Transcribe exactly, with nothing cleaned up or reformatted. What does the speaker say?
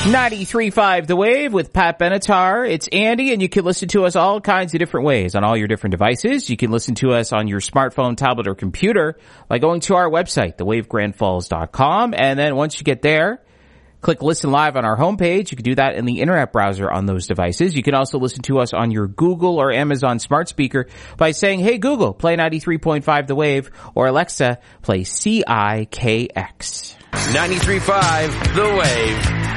ninety-three point five The Wave with Pat Benatar. It's Andy, and you can listen to us all kinds of different ways on all your different devices. You can listen to us on your smartphone, tablet, or computer by going to our website, the wave grand falls dot com. And then once you get there, click Listen Live on our homepage. You can do that in the internet browser on those devices. You can also listen to us on your Google or Amazon smart speaker by saying, hey, Google, play ninety-three point five The Wave, or Alexa, play C I K X. ninety-three point five The Wave.